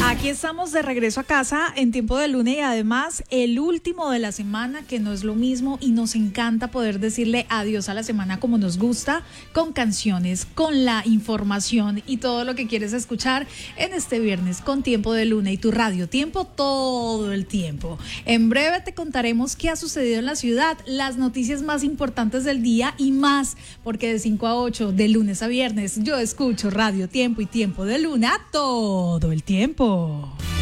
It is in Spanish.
Aquí estamos de regreso a casa en tiempo de lunes y además el último de la semana, que no es lo mismo, y nos encanta poder decirle adiós a la semana como nos gusta, con canciones, con la información y todo lo que quieres escuchar en este viernes con Tiempo de Luna y tu radio Tiempo todo el tiempo. En breve te contaremos qué ha sucedido en la ciudad, las noticias más importantes del día y más, porque de 5 a 8, de lunes a viernes, yo escucho Radio Tiempo y Tiempo de Luna todo el tiempo.